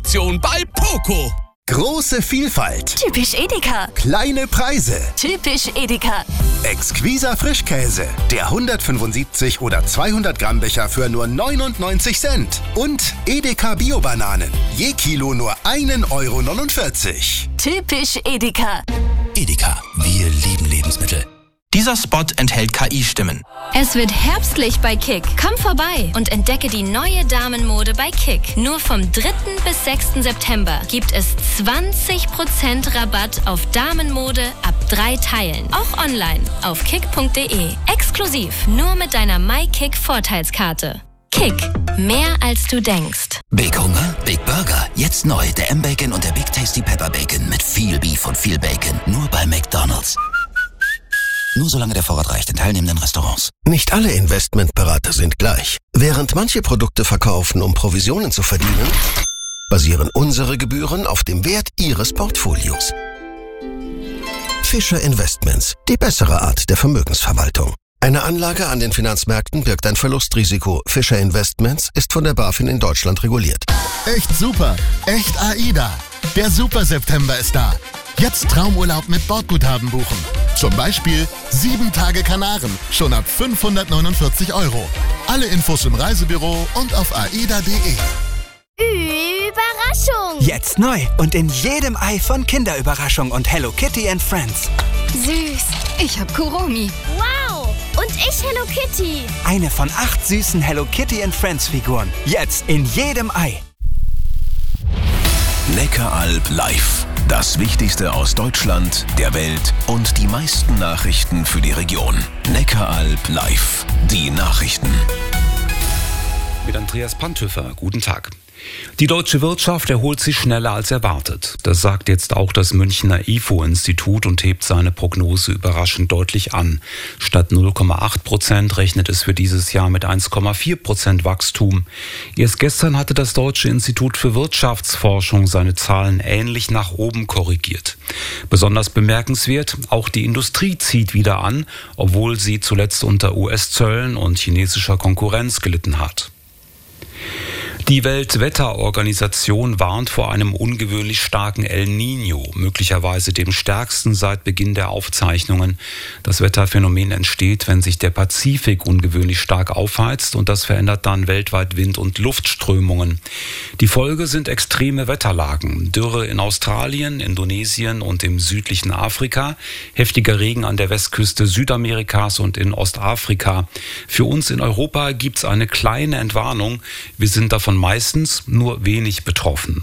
Sonderaktion bei Poco. Große Vielfalt. Typisch Edeka. Kleine Preise. Typisch Edeka. Exquiser Frischkäse. Der 175 oder 200 Gramm Becher für nur 99 Cent. Und Edeka Bio-Bananen. Je Kilo nur 1,49 Euro. Typisch Edeka. Edeka, wir lieben Lebensmittel. Dieser Spot enthält KI-Stimmen. Es wird herbstlich bei Kick. Komm vorbei und entdecke die neue Damenmode bei Kick. Nur vom 3. bis 6. September gibt es 20% Rabatt auf Damenmode ab 3 Teilen. Auch online auf kick.de. Exklusiv nur mit deiner MyKick-Vorteilskarte. Kick. Mehr als du denkst. Big Hunger? Big Burger. Jetzt neu. Der M-Bacon und der Big Tasty Pepper Bacon mit viel Beef und viel Bacon. Nur bei McDonald's. Nur solange der Vorrat reicht in teilnehmenden Restaurants. Nicht alle Investmentberater sind gleich. Während manche Produkte verkaufen, um Provisionen zu verdienen, basieren unsere Gebühren auf dem Wert Ihres Portfolios. Fischer Investments, die bessere Art der Vermögensverwaltung. Eine Anlage an den Finanzmärkten birgt ein Verlustrisiko. Fischer Investments ist von der BaFin in Deutschland reguliert. Echt super, echt AIDA. Der Super September ist da. Jetzt Traumurlaub mit Bordguthaben buchen. Zum Beispiel 7 Tage Kanaren, schon ab 549 €. Alle Infos im Reisebüro und auf aida.de. Überraschung! Jetzt neu und in jedem Ei von Kinderüberraschung und Hello Kitty and Friends. Süß, ich hab Kuromi. Wow, und ich Hello Kitty. Eine von 8 süßen Hello Kitty and Friends Figuren. Jetzt in jedem Ei. Neckaralb live. Das Wichtigste aus Deutschland, der Welt und die meisten Nachrichten für die Region. Neckaralb live. Die Nachrichten. Mit Andreas Panthöfer. Guten Tag. Die deutsche Wirtschaft erholt sich schneller als erwartet. Das sagt jetzt auch das Münchner IFO-Institut und hebt seine Prognose überraschend deutlich an. Statt 0,8% rechnet es für dieses Jahr mit 1,4% Wachstum. Erst gestern hatte das Deutsche Institut für Wirtschaftsforschung seine Zahlen ähnlich nach oben korrigiert. Besonders bemerkenswert, auch die Industrie zieht wieder an, obwohl sie zuletzt unter US-Zöllen und chinesischer Konkurrenz gelitten hat. Die Weltwetterorganisation warnt vor einem ungewöhnlich starken El Niño, möglicherweise dem stärksten seit Beginn der Aufzeichnungen. Das Wetterphänomen entsteht, wenn sich der Pazifik ungewöhnlich stark aufheizt, und das verändert dann weltweit Wind- und Luftströmungen. Die Folge sind extreme Wetterlagen, Dürre in Australien, Indonesien und im südlichen Afrika, heftiger Regen an der Westküste Südamerikas und in Ostafrika. Für uns in Europa gibt's eine kleine Entwarnung. Wir sind davon meistens nur wenig betroffen.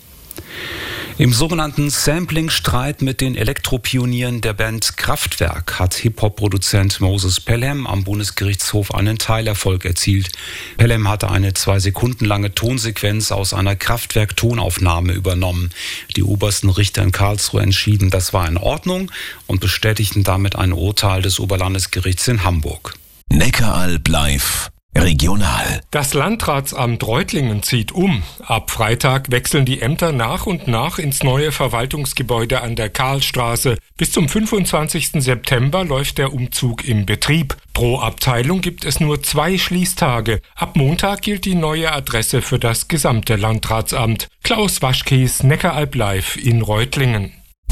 Im sogenannten Sampling-Streit mit den Elektropionieren der Band Kraftwerk hat Hip-Hop-Produzent Moses Pelham am Bundesgerichtshof einen Teilerfolg erzielt. Pelham hatte eine 2 Sekunden lange Tonsequenz aus einer Kraftwerk-Tonaufnahme übernommen. Die obersten Richter in Karlsruhe entschieden, das war in Ordnung, und bestätigten damit ein Urteil des Oberlandesgerichts in Hamburg. Neckaralb live. Regional. Das Landratsamt Reutlingen zieht um. Ab Freitag wechseln die Ämter nach und nach ins neue Verwaltungsgebäude an der Karlstraße. Bis zum 25. September läuft der Umzug im Betrieb. Pro Abteilung gibt es nur 2 Schließtage. Ab Montag gilt die neue Adresse für das gesamte Landratsamt. Klaus Waschkies, Neckaralb live in Reutlingen.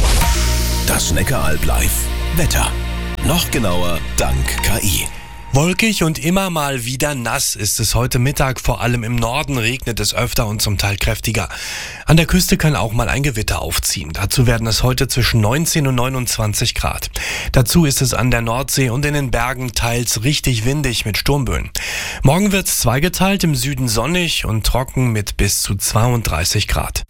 Das Neckaralb live. Wetter. Noch genauer dank KI. Wolkig und immer mal wieder nass ist es heute Mittag. Vor allem im Norden regnet es öfter und zum Teil kräftiger. An der Küste kann auch mal ein Gewitter aufziehen. Dazu werden es heute zwischen 19 und 29 Grad. Dazu ist es an der Nordsee und in den Bergen teils richtig windig mit Sturmböen. Morgen wird es zweigeteilt, im Süden sonnig und trocken mit bis zu 32 Grad.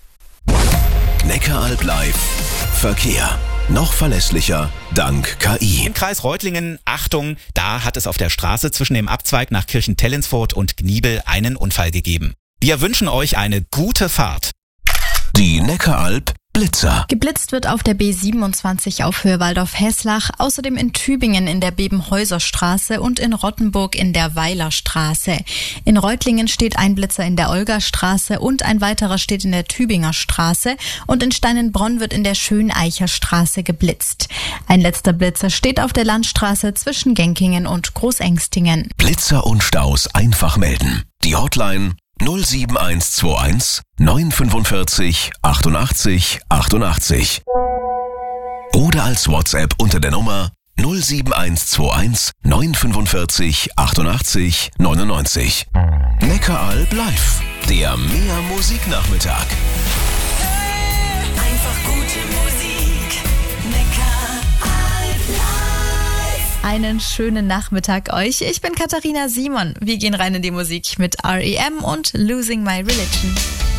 Neckaralb live. Verkehr. Noch verlässlicher dank KI. Im Kreis Reutlingen, Achtung, da hat es auf der Straße zwischen dem Abzweig nach Kirchentellensfurt und Gniebel einen Unfall gegeben. Wir wünschen euch eine gute Fahrt. Die Neckaralb Blitzer. Geblitzt wird auf der B27 auf Höhe Waldorf-Heßlach, außerdem in Tübingen in der Bebenhäuserstraße und in Rottenburg in der Weilerstraße. In Reutlingen steht ein Blitzer in der Olgastraße und ein weiterer steht in der Tübinger Straße, und in Steinenbronn wird in der Schöneicher Straße geblitzt. Ein letzter Blitzer steht auf der Landstraße zwischen Genkingen und Großengstingen. Blitzer und Staus einfach melden. Die Hotline 07121 945 88 88. Oder als WhatsApp unter der Nummer 07121 945 88 99. Neckaralb live, der Mehr Musiknachmittag. Einfach gute Musik. Neckaralb live. Einen schönen Nachmittag euch. Ich bin Katharina Simon. Wir gehen rein in die Musik mit R.E.M. und Losing My Religion.